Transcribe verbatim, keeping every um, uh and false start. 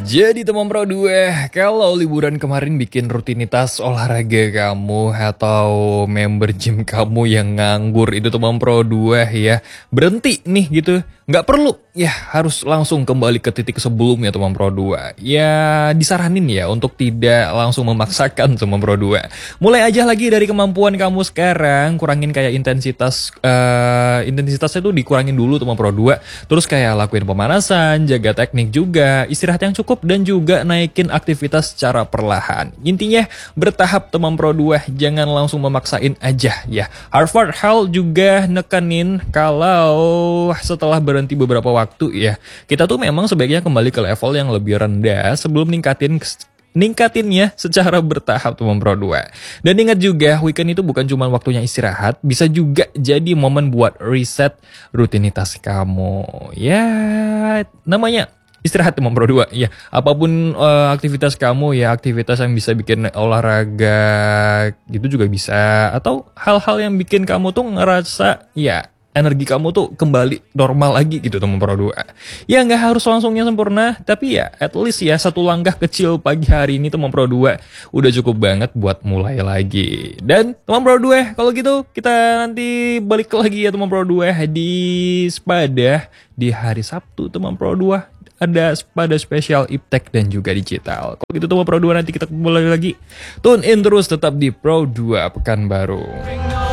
Jadi teman Pro dua, kalau liburan kemarin bikin rutinitas olahraga kamu atau member gym kamu yang nganggur itu teman Pro dua ya, berhenti nih gitu. Nggak perlu ya harus langsung kembali ke titik sebelumnya teman Pro dua. Ya disaranin ya untuk tidak langsung memaksakan teman Pro dua. Mulai aja lagi dari kemampuan kamu sekarang, kurangin kayak intensitas uh, intensitasnya tuh dikurangin dulu teman Pro dua. Terus kayak lakuin pemanasan, jaga teknik juga, istirahat yang cukup dan juga naikin aktivitas secara perlahan. Intinya bertahap teman Pro dua, jangan langsung memaksain aja ya. Harvard Health juga nekenin kalau setelah berhenti beberapa waktu ya, kita tuh memang sebaiknya kembali ke level yang lebih rendah sebelum ningkatin ningkatinnya secara bertahap teman Pro dua. Dan ingat juga, weekend itu bukan cuma waktunya istirahat, bisa juga jadi momen buat reset rutinitas kamu. Ya, namanya istirahat teman Pro dua. Ya, apapun uh, aktivitas kamu ya, aktivitas yang bisa bikin olahraga gitu juga bisa, atau hal-hal yang bikin kamu tuh ngerasa ya energi kamu tuh kembali normal lagi gitu teman Pro dua. Ya nggak harus langsungnya sempurna, tapi ya at least ya satu langkah kecil pagi hari ini teman Pro dua udah cukup banget buat mulai lagi. Dan teman Pro dua, kalau gitu kita nanti balik lagi ya teman Pro dua di Spada di hari Sabtu teman Pro dua. Ada Spada spesial iptek dan juga digital. Kalau gitu teman Pro dua, nanti kita kembali lagi. Tune in terus tetap di Pro dua Pekanbaru.